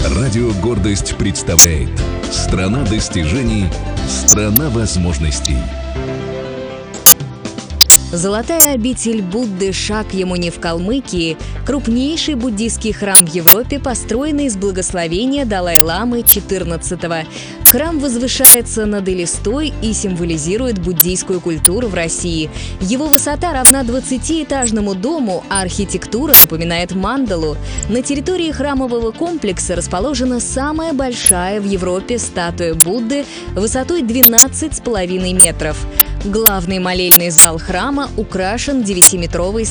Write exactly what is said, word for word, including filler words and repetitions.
Радио «Гордость» представляет «Страна достижений, страна возможностей». Золотая обитель Будды Шакьямуни в Калмыкии – крупнейший буддийский храм в Европе, построенный с благословения Далай-ламы четырнадцатого. Храм возвышается над Элистой и символизирует буддийскую культуру в России. Его высота равна двадцатиэтажному дому, а архитектура напоминает мандалу. На территории храмового комплекса расположена самая большая в Европе статуя Будды высотой двенадцать с половиной метров. Главный молельный зал храма украшен девятиметровой